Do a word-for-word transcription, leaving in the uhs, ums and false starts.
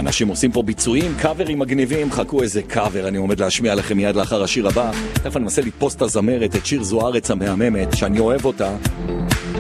אנשים עושים פה ביצועים, קאברים מגניבים, חכו איזה קאבר אני עומד להשמיע לכם מיד לאחר השיר הבא. תכף אני מנסה לתפוס את הזמרת, את שיר זוארץ המהממת, שאני אוהב אותה.